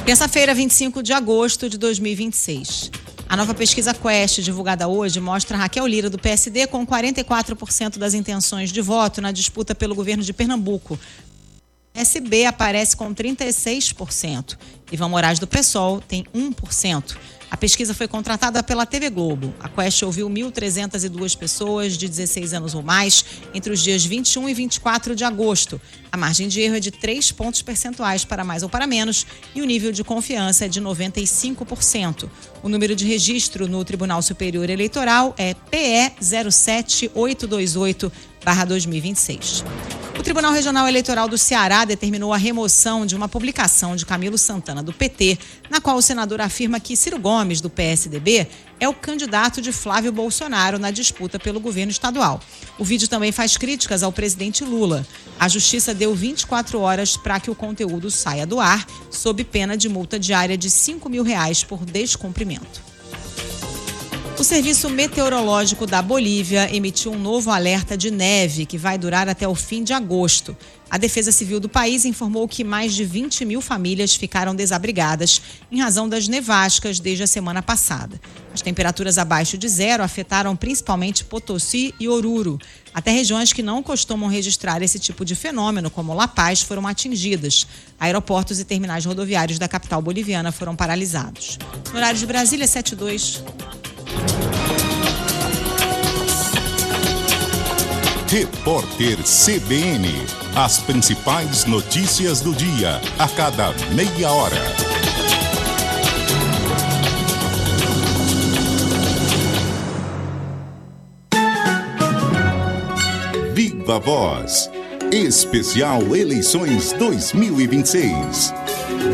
Terça-feira, 25 de agosto de 2026. A nova pesquisa Quest, divulgada hoje, mostra Raquel Lira, do PSD, com 44% das intenções de voto na disputa pelo governo de Pernambuco. PSB aparece com 36%. Ivan Moraes, do PSOL, tem 1%. A pesquisa foi contratada pela TV Globo. A Quest ouviu 1.302 pessoas de 16 anos ou mais entre os dias 21 e 24 de agosto. A margem de erro é de 3 pontos percentuais para mais ou para menos e o nível de confiança é de 95%. O número de registro no Tribunal Superior Eleitoral é PE 07828/2026. O Tribunal Regional Eleitoral do Ceará determinou a remoção de uma publicação de Camilo Santana, do PT, na qual o senador afirma que Ciro Gomes, do PSDB, é o candidato de Flávio Bolsonaro na disputa pelo governo estadual. O vídeo também faz críticas ao presidente Lula. A Justiça deu 24 horas para que o conteúdo saia do ar, sob pena de multa diária de R$5 mil por descumprimento. O Serviço Meteorológico da Bolívia emitiu um novo alerta de neve que vai durar até o fim de agosto. A Defesa Civil do país informou que mais de 20 mil famílias ficaram desabrigadas em razão das nevascas desde a semana passada. As temperaturas abaixo de zero afetaram principalmente Potosí e Oruro. Até regiões que não costumam registrar esse tipo de fenômeno, como La Paz, foram atingidas. Aeroportos e terminais rodoviários da capital boliviana foram paralisados. No horário de Brasília, 7:02. Repórter CBN. As principais notícias do dia, a cada meia hora. Viva Voz. Especial Eleições 2026.